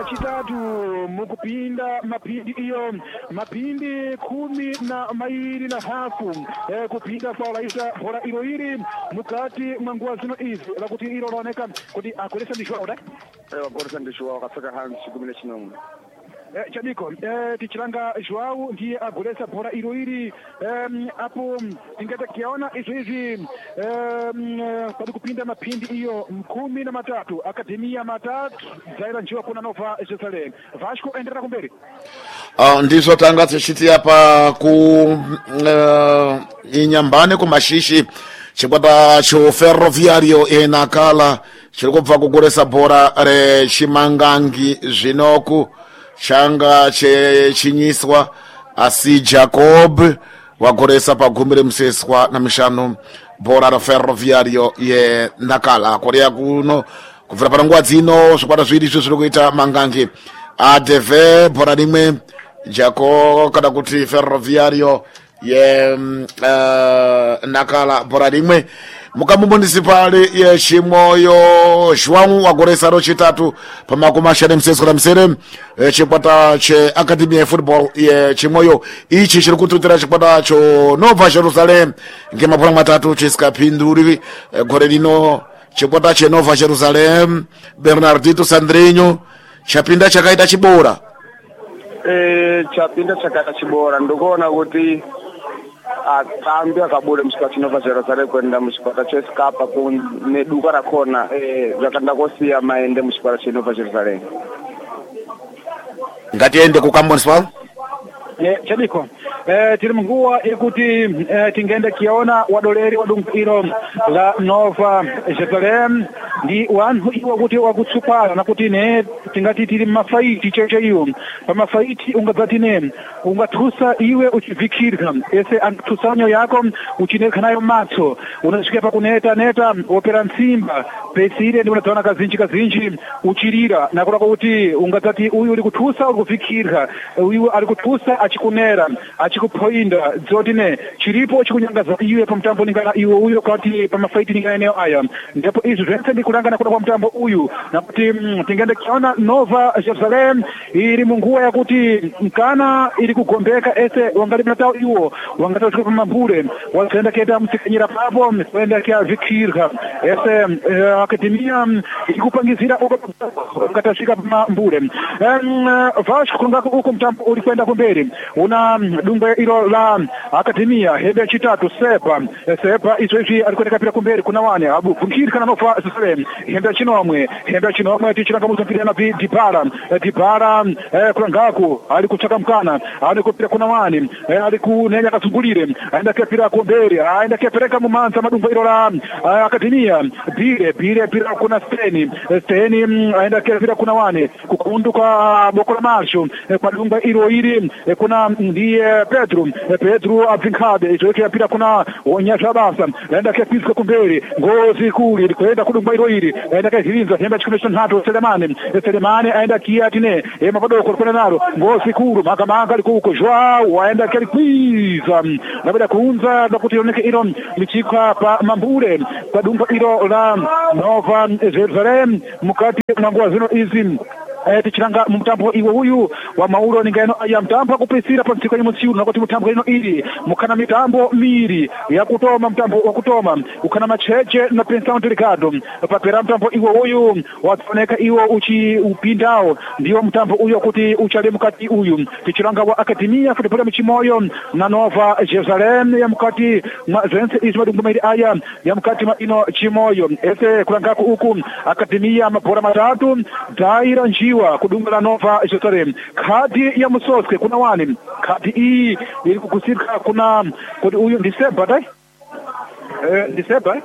chitatu mukupinda mapindi iyo mapindi 12 na hafu kupinda faulaisa bora ilo hili mukati mwanguwa zino izi lakuti ilo laoneka kuti akulesa ndishwa oda akulesa ndishwa kasaka hansi 10 Chadiko tichilanga Joao ndiye agulesa bora ilo hili hapo tingeta kiona hizi padi kupinda mapindi iyo 13 akademia matatu zaira njiwa kuna Nova Jerusalem Vasco endera kumberi ndizo tangazo chiti hapa ku inyambane ku mashishi chikwata cho ferroviario enakala chiri kubva kuguresa bhora rechimangangi zvinoku changa chechinyiswa asi Jacob waguresa pagumi remuseswa na mishanu bhora referroviario yenakala korea kuno kubvira pano nguva dzino zvikwata zviri zviri kuita mangangi ADV bhora rimwe Jacob kana kuti ferroviario nakala bhora rimwe mukambo municipal yechimoyo João wagoresa rochitatu pamakumi mashanu museswa na misere chikwata cheacademy football yechimoyo ichi chiri kututira chikwata cho Nova Jerusalem ngemabhora matatu chisikapinduri gore rino chikwata cheNova Jerusalem Bernardito Sandrinho chapinda chakaita chibora chapinda chakaita chibora ndikuona kuti atambi akabude muchipata chinova Jerusalem kwenda muchipata cheskapa neduka rakona zvakandakosiya maende muchipata chinova Jerusalem ngatiende kukamboniswal Chadiko tiri munguwa yekuti tingende kiona wadoleri wadumpiro la Nova Jerusalem ndi wanhu iwo kuti wakutsupala nakuti ne tingati tiri mafaiti cheche iyo pamafaiti ungadzatine ungathusa iwe uchivikirika ese anthusanyo yako uchineka nayo matso unasvika pakuneta opera nsimba pesire ndi unadzaona kazinji uchirira nakuda kuti ungadzati uyu uri kuthusa uri kuvikirika uyu ari kuthusa achikunera achikupoinda dzotine chiripo chikunyangaza iwe pamutambo ningana iwe uyo kwati pamafaiti ningana neyo aya ndipo izvi zvese ndikulangana kuda kwa mutambo uyu nakuti tingende kiona Nova Jerusalem iri munguwa yakuti mkana iri kugombeka ese wangalima tao iwo wangatauka pamambure wakaenda kenda msikanyira papo kwenda kia vikirka ese akademia ikupangizira ukatashika pamambure Vasco kungako uko mtambo uri kwenda kumberi una dumbe ilo la akademia hebe chitatu sepa izvezvi alikwenda pira kumberi kuna wane abu vikirka na Nova Jerusalem hebe chinomwe tichiranga muzapira na Dibala kulangako ali kuchaka mkana ali kupira kuna wani ali kunenya kasungulire aenda kepira kumberi aenda kepereka mumanza madumba ilo la akademia bire kuna steni aenda kepira kuna wani kukunduka bokola marsho kwa dumba ilo hili kuna ndiye Pedro avinkade icho kepira kuna onyesha basa aenda kepiska kumberi ngozi kuli kwenda kudumba ilo hili aenda kezirinza hemba chikomesha nhato Selemani aenda kiatine mapadoko kuna nalo ngozi kulu makamanga alikuko Joao aenda kelikwiza labda kuunza nakuti ioneke ilo lichika pa mambure kwa dumba ilo la Nova Jerusalem mukati na nguwa zino izi tichiranga mutambo iwo uyu wa maulo ningeno ya mtambo kupisira pa msiko yimusiu nakoti mutambo ino ili mukana mitambo miri ya kutoma mtambo wa kutoma ukana macheche na pensao delicado papera mtambo iwo uyu watoneka iwo uchi upindao ndio mtambo uyu kuti uchale mukati uyu tichiranga wa akademia futibula michimoyo na Nova Jerusalem ya mukati zense izi madungumiri aya ya mukati ma ino chimoyo ese kulangako uku akademia mabora matatu daira njiwa kudunga la Nova Jerusalem kadi ya musoske kuna wani kadi hii ili kukusirika kuna kodi uyu December dai December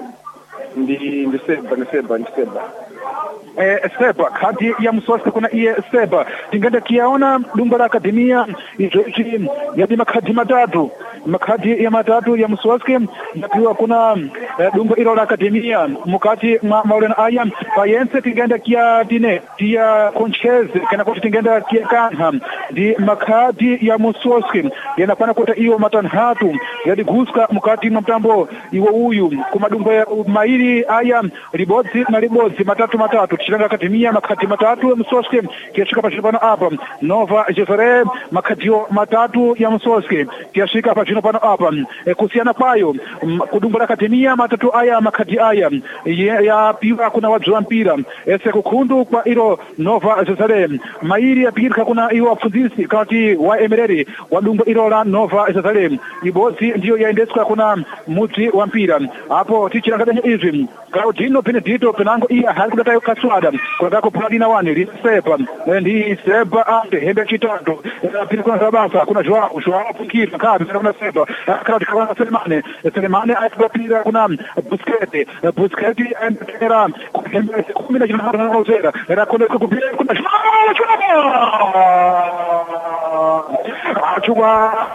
Seba kadi ya musoske kuna iye Seba tingenda kiaona dumba la akademia ichi ya dima kadi matatu makhadi ya matatu ya Mswaski yapiwa kuna dungo ilo la akademia mukati maulena aya payense tingenda kia tine tia koncheze kana kuti tingenda kia kanha di makhadi ya Mswaski yanakwana kuta iyo matanhatu yadiguska mukati mtambo iwo uyu kumadungo ya maili aya ribodzi na ribodzi matatu tichilanga akademia makhadi matatu ya Mswaski kiashika pachino apa Nova Jerusalem makhadio matatu ya Mswaski kiashika pachino pano apa kusiana kwayo kudungo la akademia matatu aya makhadi aya ya piwa kuna wadzula mpira ese kukhundu kwa ilo Nova Jerusalem maili ya pikirika kuna iwo wapfunzisi kati wa emereri wadungo ilo la Nova Jerusalem ibodzi ndiyo yaendeswa kuna mudzi wa mpira hapo tichilanga izvi Claudino Benedito penango iya hari kudatayo kaswada kudako Paladina wani lisepa ndi sepa ande hembe chitatu pili kuna sabasa kuna Joao Pukira kabi kuna sepa Claudio kuna Selemane ayatupira kuna Busquete era hembe kumina jina na rozera era kuna kupira kuna Joao achua